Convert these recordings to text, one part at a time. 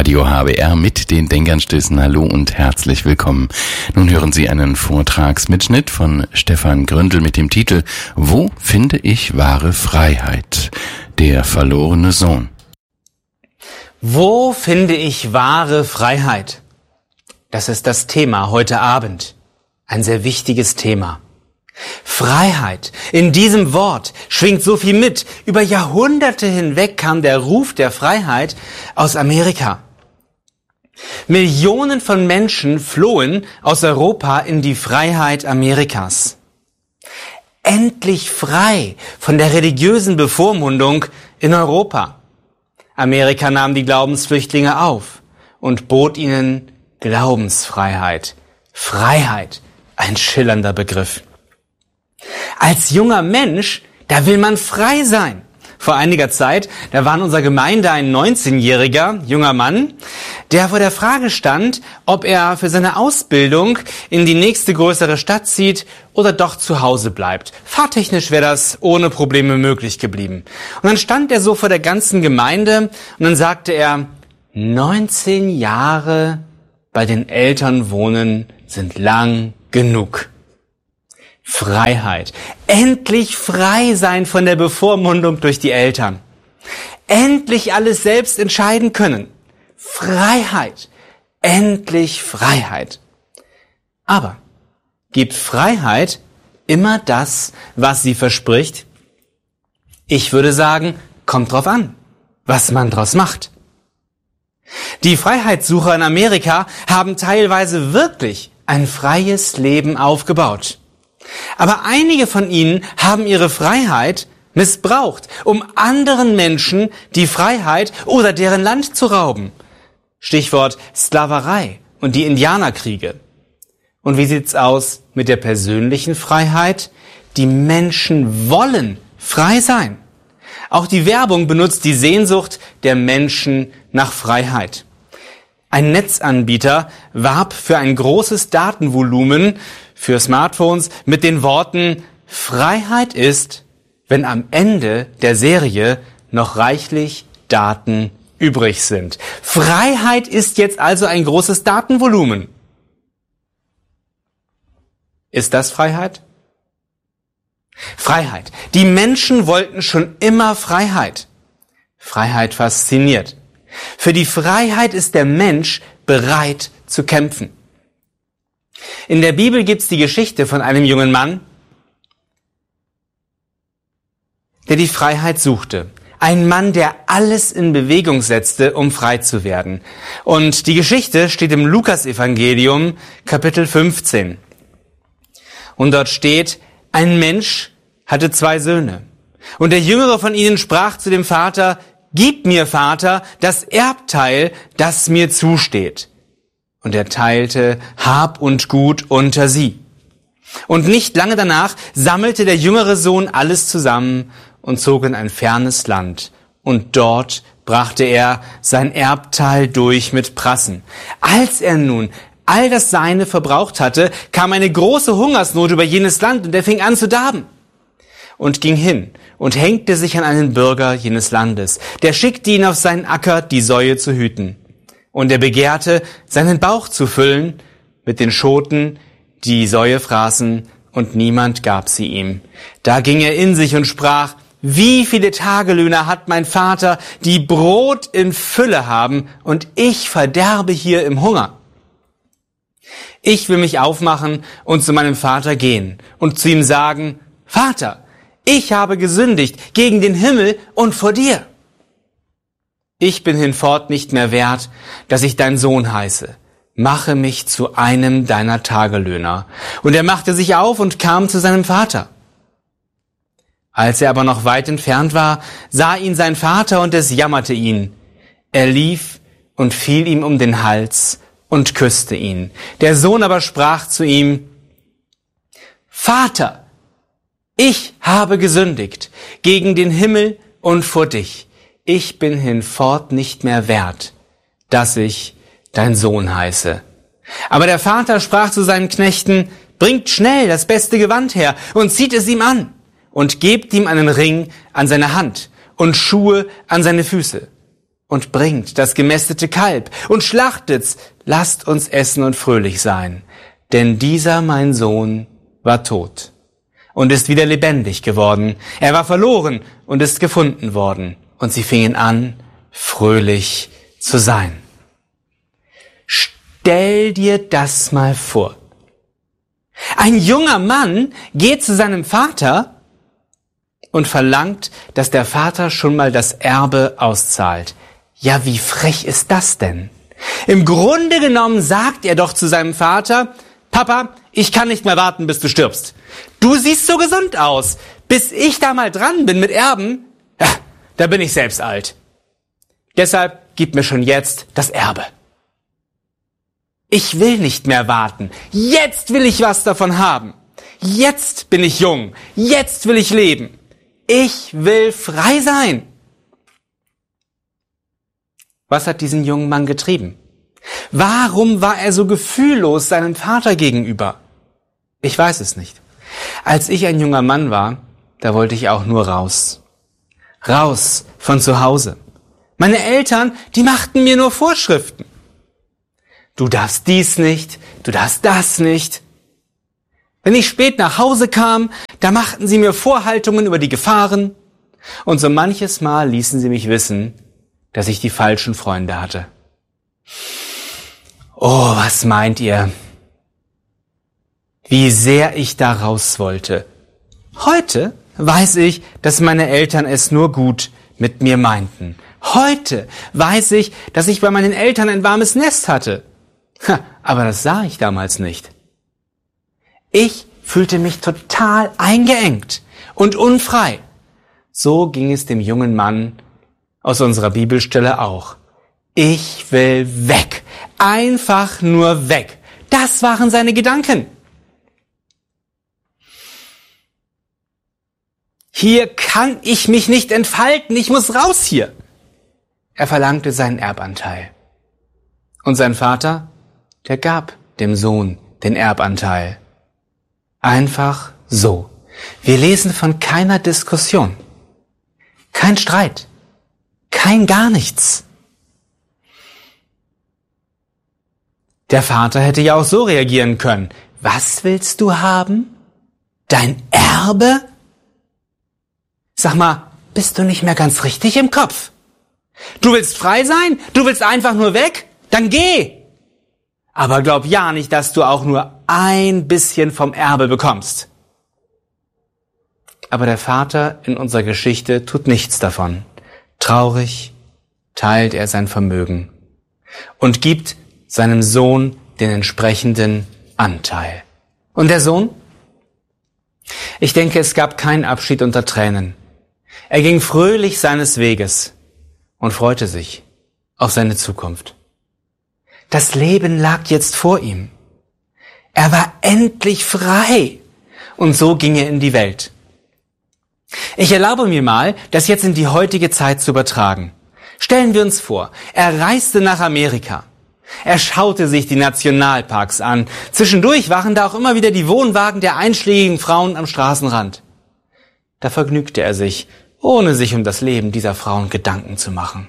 Radio HBR mit den Denkanstößen. Hallo und herzlich willkommen. Nun hören Sie einen Vortragsmitschnitt von Stefan Gründel mit dem Titel »Wo finde ich wahre Freiheit? Der verlorene Sohn«. Wo finde ich wahre Freiheit? Das ist das Thema heute Abend. Ein sehr wichtiges Thema. Freiheit. In diesem Wort schwingt so viel mit. Über Jahrhunderte hinweg kam der Ruf der Freiheit aus Amerika. Millionen von Menschen flohen aus Europa in die Freiheit Amerikas. Endlich frei von der religiösen Bevormundung in Europa. Amerika nahm die Glaubensflüchtlinge auf und bot ihnen Glaubensfreiheit. Freiheit, ein schillernder Begriff. Als junger Mensch, da will man frei sein. Vor einiger Zeit, da war in unserer Gemeinde ein 19-jähriger junger Mann, der vor der Frage stand, ob er für seine Ausbildung in die nächste größere Stadt zieht oder doch zu Hause bleibt. Fahrtechnisch wäre das ohne Probleme möglich geblieben. Und dann stand er so vor der ganzen Gemeinde und dann sagte er, 19 Jahre bei den Eltern wohnen sind lang genug. Freiheit. Endlich frei sein von der Bevormundung durch die Eltern. Endlich alles selbst entscheiden können. Freiheit. Endlich Freiheit. Aber gibt Freiheit immer das, was sie verspricht? Ich würde sagen, kommt drauf an, was man draus macht. Die Freiheitssucher in Amerika haben teilweise wirklich ein freies Leben aufgebaut. Aber einige von ihnen haben ihre Freiheit missbraucht, um anderen Menschen die Freiheit oder deren Land zu rauben. Stichwort Sklaverei und die Indianerkriege. Und wie sieht's aus mit der persönlichen Freiheit? Die Menschen wollen frei sein. Auch die Werbung benutzt die Sehnsucht der Menschen nach Freiheit. Ein Netzanbieter warb für ein großes Datenvolumen für Smartphones mit den Worten, Freiheit ist, wenn am Ende der Serie noch reichlich Daten übrig sind. Freiheit ist jetzt also ein großes Datenvolumen. Ist das Freiheit? Freiheit. Die Menschen wollten schon immer Freiheit. Freiheit fasziniert. Für die Freiheit ist der Mensch bereit zu kämpfen. In der Bibel gibt's die Geschichte von einem jungen Mann, der die Freiheit suchte. Ein Mann, der alles in Bewegung setzte, um frei zu werden. Und die Geschichte steht im Lukas-Evangelium, Kapitel 15. Und dort steht, ein Mensch hatte 2 Söhne. Und der jüngere von ihnen sprach zu dem Vater, Gib mir, Vater, das Erbteil, das mir zusteht. Und er teilte Hab und Gut unter sie. Und nicht lange danach sammelte der jüngere Sohn alles zusammen und zog in ein fernes Land. Und dort brachte er sein Erbteil durch mit Prassen. Als er nun all das Seine verbraucht hatte, kam eine große Hungersnot über jenes Land und er fing an zu darben. Und ging hin und hängte sich an einen Bürger jenes Landes. Der schickte ihn auf seinen Acker, die Säue zu hüten. Und er begehrte, seinen Bauch zu füllen mit den Schoten, die Säue fraßen, und niemand gab sie ihm. Da ging er in sich und sprach, wie viele Tagelöhner hat mein Vater, die Brot in Fülle haben, und ich verderbe hier im Hunger. Ich will mich aufmachen und zu meinem Vater gehen und zu ihm sagen, Vater, ich habe gesündigt gegen den Himmel und vor dir. Ich bin hinfort nicht mehr wert, dass ich dein Sohn heiße. Mache mich zu einem deiner Tagelöhner. Und er machte sich auf und kam zu seinem Vater. Als er aber noch weit entfernt war, sah ihn sein Vater und es jammerte ihn. Er lief und fiel ihm um den Hals und küsste ihn. Der Sohn aber sprach zu ihm, Vater, ich habe gesündigt gegen den Himmel und vor dich. Ich bin hinfort nicht mehr wert, dass ich dein Sohn heiße. Aber der Vater sprach zu seinen Knechten, bringt schnell das beste Gewand her und zieht es ihm an und gebt ihm einen Ring an seine Hand und Schuhe an seine Füße und bringt das gemästete Kalb und schlachtet's. Lasst uns essen und fröhlich sein. Denn dieser, mein Sohn, war tot und ist wieder lebendig geworden. Er war verloren und ist gefunden worden. Und sie fingen an, fröhlich zu sein. Stell dir das mal vor. Ein junger Mann geht zu seinem Vater und verlangt, dass der Vater schon mal das Erbe auszahlt. Ja, wie frech ist das denn? Im Grunde genommen sagt er doch zu seinem Vater: Papa, ich kann nicht mehr warten, bis du stirbst. Du siehst so gesund aus. Bis ich da mal dran bin mit Erben, ja, da bin ich selbst alt. Deshalb gib mir schon jetzt das Erbe. Ich will nicht mehr warten. Jetzt will ich was davon haben. Jetzt bin ich jung. Jetzt will ich leben. Ich will frei sein. Was hat diesen jungen Mann getrieben? Warum war er so gefühllos seinem Vater gegenüber? Ich weiß es nicht. Als ich ein junger Mann war, da wollte ich auch nur raus. Raus von zu Hause. Meine Eltern, die machten mir nur Vorschriften. Du darfst dies nicht, du darfst das nicht. Wenn ich spät nach Hause kam, da machten sie mir Vorhaltungen über die Gefahren und so manches Mal ließen sie mich wissen, dass ich die falschen Freunde hatte. Oh, was meint ihr? Wie sehr ich da raus wollte. Heute weiß ich, dass meine Eltern es nur gut mit mir meinten. Heute weiß ich, dass ich bei meinen Eltern ein warmes Nest hatte. Aber das sah ich damals nicht. Ich fühlte mich total eingeengt und unfrei. So ging es dem jungen Mann aus unserer Bibelstelle auch. Ich will weg. Einfach nur weg. Das waren seine Gedanken. Hier kann ich mich nicht entfalten. Ich muss raus hier. Er verlangte seinen Erbanteil. Und sein Vater, der gab dem Sohn den Erbanteil. Einfach so. Wir lesen von keiner Diskussion. Kein Streit. Kein gar nichts. Der Vater hätte ja auch so reagieren können. Was willst du haben? Dein Erbe? Sag mal, bist du nicht mehr ganz richtig im Kopf? Du willst frei sein? Du willst einfach nur weg? Dann geh! Aber glaub ja nicht, dass du auch nur ein bisschen vom Erbe bekommst. Aber der Vater in unserer Geschichte tut nichts davon. Traurig teilt er sein Vermögen und gibt seinem Sohn den entsprechenden Anteil. Und der Sohn? Ich denke, es gab keinen Abschied unter Tränen. Er ging fröhlich seines Weges und freute sich auf seine Zukunft. Das Leben lag jetzt vor ihm. Er war endlich frei. Und so ging er in die Welt. Ich erlaube mir mal, das jetzt in die heutige Zeit zu übertragen. Stellen wir uns vor, er reiste nach Amerika. Er schaute sich die Nationalparks an. Zwischendurch waren da auch immer wieder die Wohnwagen der einschlägigen Frauen am Straßenrand. Da vergnügte er sich, ohne sich um das Leben dieser Frauen Gedanken zu machen.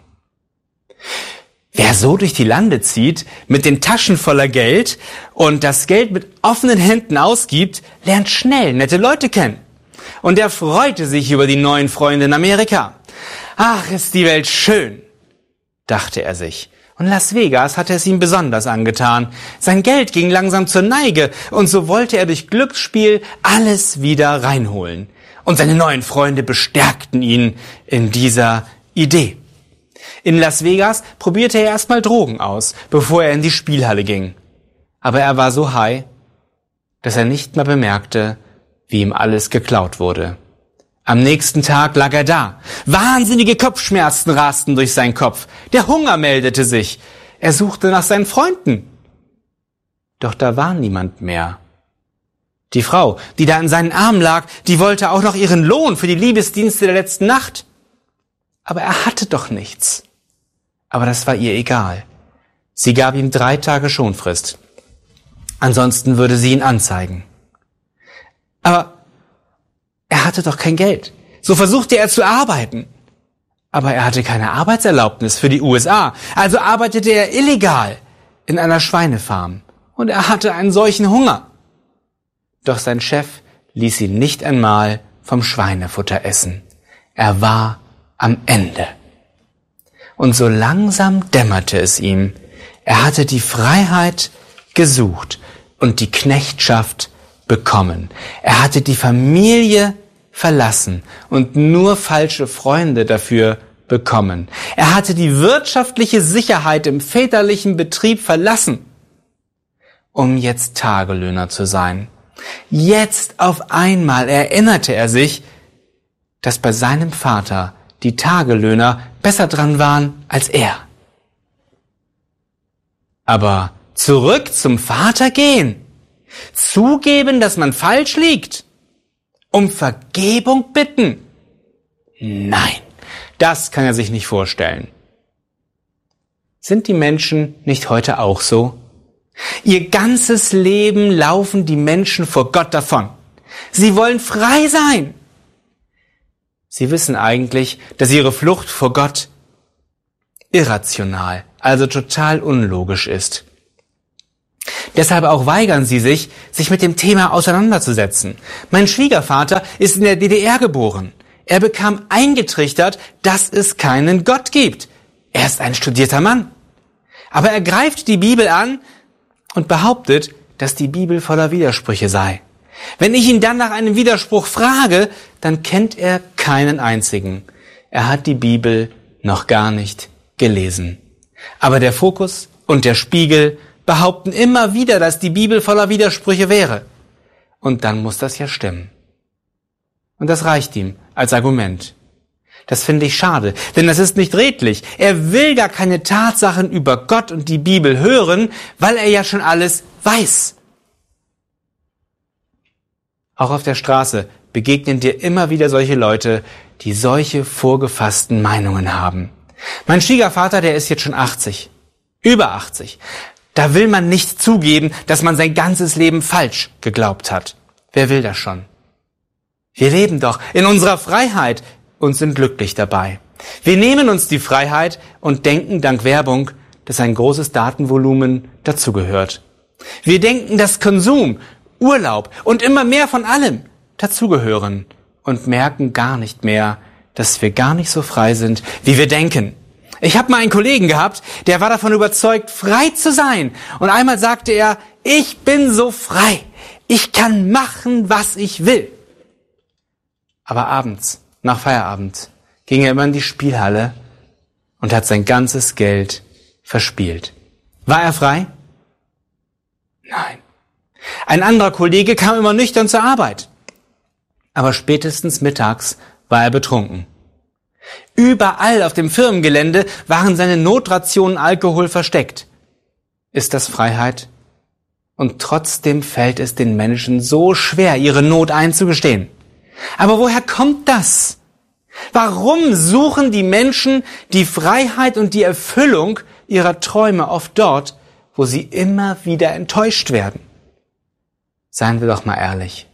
Wer so durch die Lande zieht, mit den Taschen voller Geld und das Geld mit offenen Händen ausgibt, lernt schnell nette Leute kennen. Und er freute sich über die neuen Freunde in Amerika. Ach, ist die Welt schön, dachte er sich. Und Las Vegas hatte es ihm besonders angetan. Sein Geld ging langsam zur Neige und so wollte er durch Glücksspiel alles wieder reinholen. Und seine neuen Freunde bestärkten ihn in dieser Idee. In Las Vegas probierte er erstmal Drogen aus, bevor er in die Spielhalle ging. Aber er war so high, dass er nicht mehr bemerkte, wie ihm alles geklaut wurde. Am nächsten Tag lag er da. Wahnsinnige Kopfschmerzen rasten durch seinen Kopf. Der Hunger meldete sich. Er suchte nach seinen Freunden. Doch da war niemand mehr. Die Frau, die da in seinen Armen lag, die wollte auch noch ihren Lohn für die Liebesdienste der letzten Nacht. Aber er hatte doch nichts. Aber das war ihr egal. Sie gab ihm 3 Tage Schonfrist. Ansonsten würde sie ihn anzeigen. Aber er hatte doch kein Geld. So versuchte er zu arbeiten. Aber er hatte keine Arbeitserlaubnis für die USA, also arbeitete er illegal in einer Schweinefarm. Und er hatte einen solchen Hunger. Doch sein Chef ließ ihn nicht einmal vom Schweinefutter essen. Er war am Ende. Und so langsam dämmerte es ihm. Er hatte die Freiheit gesucht und die Knechtschaft bekommen. Er hatte die Familie verlassen und nur falsche Freunde dafür bekommen. Er hatte die wirtschaftliche Sicherheit im väterlichen Betrieb verlassen, um jetzt Tagelöhner zu sein. Jetzt auf einmal erinnerte er sich, dass bei seinem Vater die Tagelöhner besser dran waren als er. Aber zurück zum Vater gehen, zugeben, dass man falsch liegt, um Vergebung bitten? Nein, das kann er sich nicht vorstellen. Sind die Menschen nicht heute auch so? Ihr ganzes Leben laufen die Menschen vor Gott davon. Sie wollen frei sein. Sie wissen eigentlich, dass ihre Flucht vor Gott irrational, also total unlogisch ist. Deshalb auch weigern sie sich, sich mit dem Thema auseinanderzusetzen. Mein Schwiegervater ist in der DDR geboren. Er bekam eingetrichtert, dass es keinen Gott gibt. Er ist ein studierter Mann. Aber er greift die Bibel an und behauptet, dass die Bibel voller Widersprüche sei. Wenn ich ihn dann nach einem Widerspruch frage, dann kennt er keinen einzigen. Er hat die Bibel noch gar nicht gelesen. Aber der Fokus und der Spiegel behaupten immer wieder, dass die Bibel voller Widersprüche wäre. Und dann muss das ja stimmen. Und das reicht ihm als Argument. Das finde ich schade, denn das ist nicht redlich. Er will gar keine Tatsachen über Gott und die Bibel hören, weil er ja schon alles weiß. Auch auf der Straße begegnen dir immer wieder solche Leute, die solche vorgefassten Meinungen haben. Mein Schwiegervater, der ist jetzt schon 80. Über 80. Da will man nicht zugeben, dass man sein ganzes Leben falsch geglaubt hat. Wer will das schon? Wir leben doch in unserer Freiheit und sind glücklich dabei. Wir nehmen uns die Freiheit und denken dank Werbung, dass ein großes Datenvolumen dazugehört. Wir denken, dass Konsum, Urlaub und immer mehr von allem dazugehören und merken gar nicht mehr, dass wir gar nicht so frei sind, wie wir denken. Ich habe mal einen Kollegen gehabt, der war davon überzeugt, frei zu sein. Und einmal sagte er, ich bin so frei. Ich kann machen, was ich will. Aber abends, nach Feierabend, ging er immer in die Spielhalle und hat sein ganzes Geld verspielt. War er frei? Nein. Ein anderer Kollege kam immer nüchtern zur Arbeit. Aber spätestens mittags war er betrunken. Überall auf dem Firmengelände waren seine Notrationen Alkohol versteckt. Ist das Freiheit? Und trotzdem fällt es den Menschen so schwer, ihre Not einzugestehen. Aber woher kommt das? Warum suchen die Menschen die Freiheit und die Erfüllung ihrer Träume oft dort, wo sie immer wieder enttäuscht werden? Seien wir doch mal ehrlich.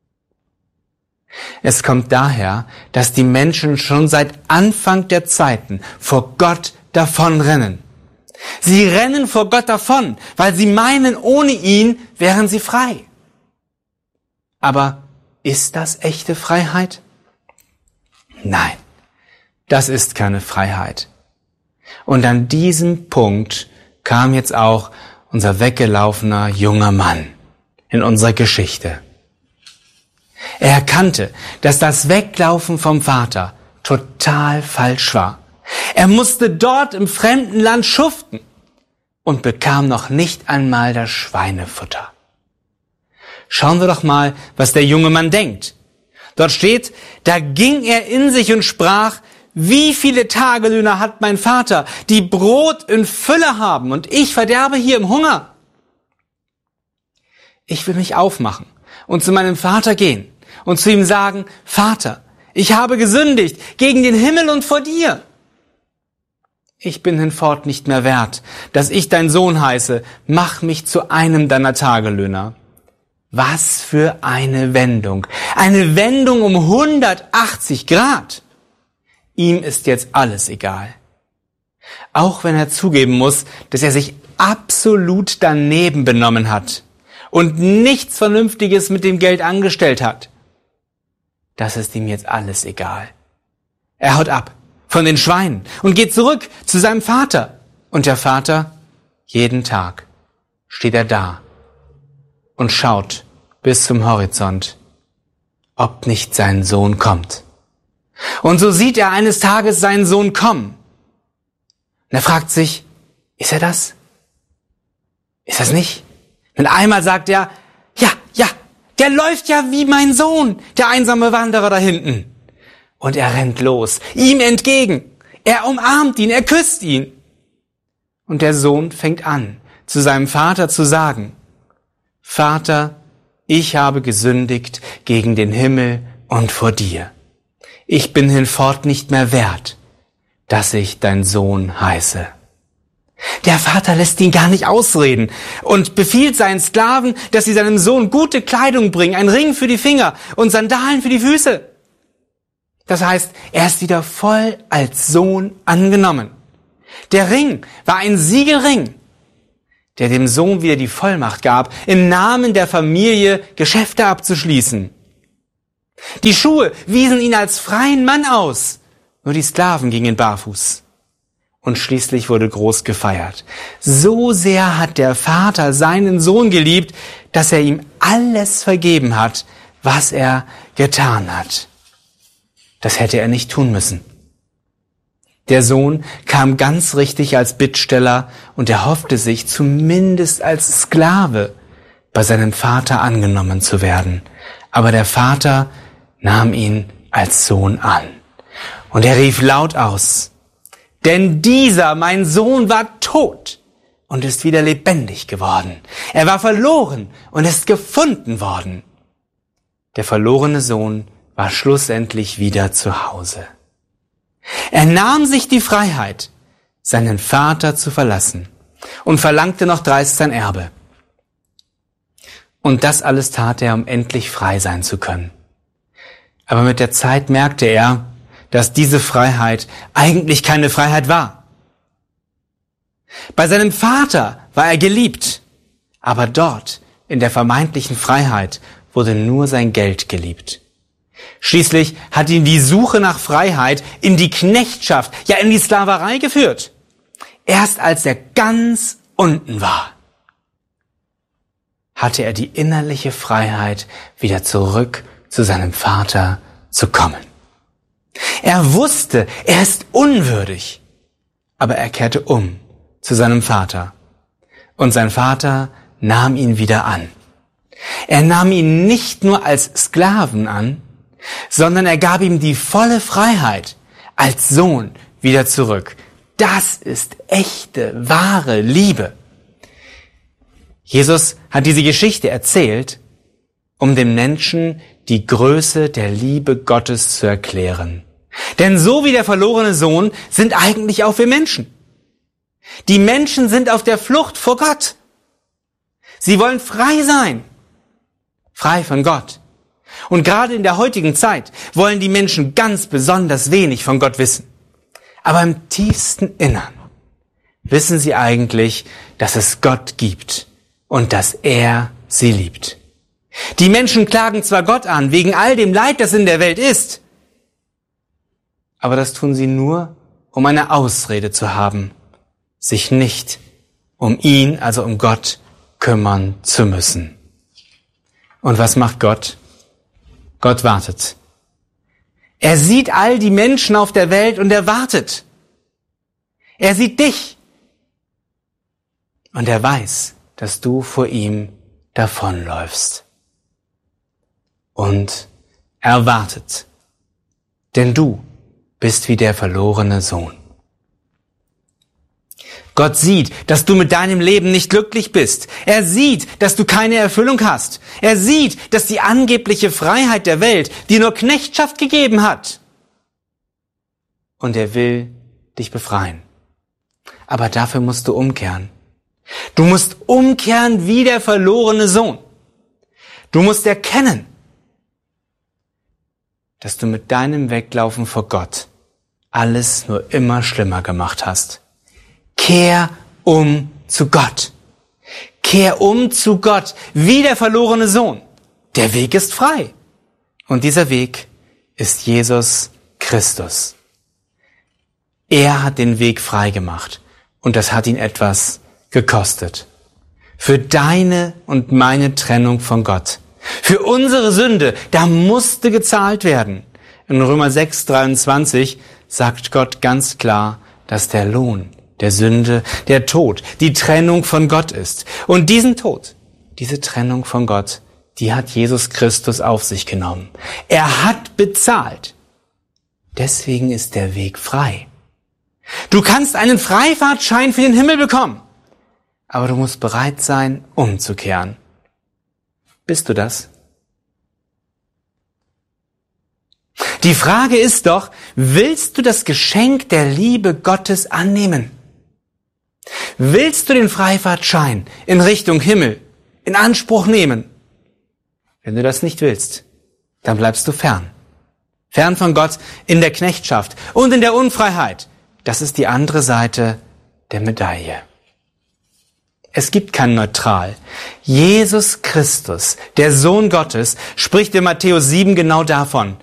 Es kommt daher, dass die Menschen schon seit Anfang der Zeiten vor Gott davonrennen. Sie rennen vor Gott davon, weil sie meinen, ohne ihn wären sie frei. Aber ist das echte Freiheit? Nein, das ist keine Freiheit. Und an diesem Punkt kam jetzt auch unser weggelaufener junger Mann in unserer Geschichte. Er erkannte, dass das Weglaufen vom Vater total falsch war. Er musste dort im fremden Land schuften und bekam noch nicht einmal das Schweinefutter. Schauen wir doch mal, was der junge Mann denkt. Dort steht, da ging er in sich und sprach, wie viele Tagelöhner hat mein Vater, die Brot in Fülle haben und ich verderbe hier im Hunger. Ich will mich aufmachen und zu meinem Vater gehen und zu ihm sagen, Vater, ich habe gesündigt gegen den Himmel und vor dir. Ich bin hinfort nicht mehr wert, dass ich dein Sohn heiße, mach mich zu einem deiner Tagelöhner. Was für eine Wendung um 180 Grad. Ihm ist jetzt alles egal. Auch wenn er zugeben muss, dass er sich absolut daneben benommen hat und nichts Vernünftiges mit dem Geld angestellt hat. Das ist ihm jetzt alles egal. Er haut ab von den Schweinen und geht zurück zu seinem Vater. Und der Vater, jeden Tag steht er da und schaut bis zum Horizont, ob nicht sein Sohn kommt. Und so sieht er eines Tages seinen Sohn kommen. Und er fragt sich, ist er das? Ist das nicht? Und einmal sagt er, ja, der läuft ja wie mein Sohn, der einsame Wanderer da hinten. Und er rennt los, ihm entgegen. Er umarmt ihn, er küsst ihn. Und der Sohn fängt an, zu seinem Vater zu sagen, Vater, ich habe gesündigt gegen den Himmel und vor dir. Ich bin hinfort nicht mehr wert, dass ich dein Sohn heiße. Der Vater lässt ihn gar nicht ausreden und befiehlt seinen Sklaven, dass sie seinem Sohn gute Kleidung bringen, einen Ring für die Finger und Sandalen für die Füße. Das heißt, er ist wieder voll als Sohn angenommen. Der Ring war ein Siegelring, der dem Sohn wieder die Vollmacht gab, im Namen der Familie Geschäfte abzuschließen. Die Schuhe wiesen ihn als freien Mann aus, nur die Sklaven gingen barfuß. Und schließlich wurde groß gefeiert. So sehr hat der Vater seinen Sohn geliebt, dass er ihm alles vergeben hat, was er getan hat. Das hätte er nicht tun müssen. Der Sohn kam ganz richtig als Bittsteller und er hoffte sich zumindest als Sklave bei seinem Vater angenommen zu werden. Aber der Vater nahm ihn als Sohn an. Und er rief laut aus, denn dieser, mein Sohn, war tot und ist wieder lebendig geworden. Er war verloren und ist gefunden worden. Der verlorene Sohn war schlussendlich wieder zu Hause. Er nahm sich die Freiheit, seinen Vater zu verlassen und verlangte noch dreist sein Erbe. Und das alles tat er, um endlich frei sein zu können. Aber mit der Zeit merkte er, dass diese Freiheit eigentlich keine Freiheit war. Bei seinem Vater war er geliebt, aber dort, in der vermeintlichen Freiheit, wurde nur sein Geld geliebt. Schließlich hat ihn die Suche nach Freiheit in die Knechtschaft, ja in die Sklaverei geführt. Erst als er ganz unten war, hatte er die innerliche Freiheit, wieder zurück zu seinem Vater zu kommen. Er wusste, er ist unwürdig, aber er kehrte um zu seinem Vater. Und sein Vater nahm ihn wieder an. Er nahm ihn nicht nur als Sklaven an, sondern er gab ihm die volle Freiheit als Sohn wieder zurück. Das ist echte, wahre Liebe. Jesus hat diese Geschichte erzählt, um dem Menschen die Größe der Liebe Gottes zu erklären. Denn so wie der verlorene Sohn sind eigentlich auch wir Menschen. Die Menschen sind auf der Flucht vor Gott. Sie wollen frei sein. Frei von Gott. Und gerade in der heutigen Zeit wollen die Menschen ganz besonders wenig von Gott wissen. Aber im tiefsten Innern wissen sie eigentlich, dass es Gott gibt und dass er sie liebt. Die Menschen klagen zwar Gott an, wegen all dem Leid, das in der Welt ist, aber das tun sie nur, um eine Ausrede zu haben, sich nicht um ihn, also um Gott, kümmern zu müssen. Und was macht Gott? Gott wartet. Er sieht all die Menschen auf der Welt und er wartet. Er sieht dich. Und er weiß, dass du vor ihm davonläufst. Und er wartet. Denn du bist wie der verlorene Sohn. Gott sieht, dass du mit deinem Leben nicht glücklich bist. Er sieht, dass du keine Erfüllung hast. Er sieht, dass die angebliche Freiheit der Welt dir nur Knechtschaft gegeben hat. Und er will dich befreien. Aber dafür musst du umkehren. Du musst umkehren wie der verlorene Sohn. Du musst erkennen, dass du mit deinem Weglaufen vor Gott alles nur immer schlimmer gemacht hast. Kehr um zu Gott. Kehr um zu Gott, wie der verlorene Sohn. Der Weg ist frei. Und dieser Weg ist Jesus Christus. Er hat den Weg frei gemacht und das hat ihn etwas gekostet. Für deine und meine Trennung von Gott. Für unsere Sünde, da musste gezahlt werden. In Römer 6,23 sagt Gott ganz klar, dass der Lohn der Sünde der Tod, die Trennung von Gott ist. Und diesen Tod, diese Trennung von Gott, die hat Jesus Christus auf sich genommen. Er hat bezahlt. Deswegen ist der Weg frei. Du kannst einen Freifahrtschein für den Himmel bekommen, aber du musst bereit sein, umzukehren. Bist du das? Die Frage ist doch, willst du das Geschenk der Liebe Gottes annehmen? Willst du den Freifahrtschein in Richtung Himmel in Anspruch nehmen? Wenn du das nicht willst, dann bleibst du fern. Fern von Gott in der Knechtschaft und in der Unfreiheit. Das ist die andere Seite der Medaille. Es gibt kein Neutral. Jesus Christus, der Sohn Gottes, spricht in Matthäus 7 genau davon.